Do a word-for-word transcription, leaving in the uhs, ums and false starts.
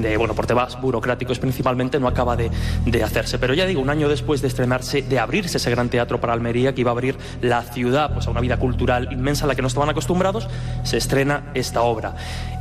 de, bueno, por temas burocráticos principalmente, no acaba de, de hacerse. Pero ya digo, un año después de estrenarse, de abrirse ese gran teatro para Almería, que iba a abrir la ciudad pues, a una vida cultural inmensa a la que no estaban acostumbrados, se estrena esta obra.